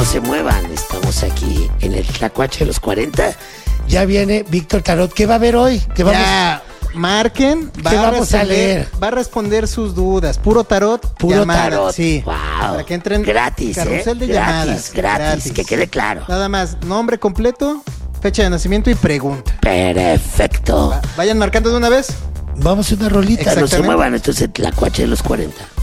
se muevan. Estamos aquí en el Tlacuache de los 40. Ya viene Víctor Tarot. ¿Qué va a haber hoy? ¿Qué vamos? Ya, marquen. ¿Qué vamos a leer? Va a responder sus dudas. Puro tarot. Puro llamada, tarot. Sí. Wow. Para que entren. Gratis, Carrusel de gratis, llamadas. gratis, que quede claro. Nada más. Nombre completo, fecha de nacimiento y pregunta. Perfecto. Vayan marcando de una vez. Vamos a una rolita. No se Exactamente. muevan. Esto es el Tlacuache de los 40.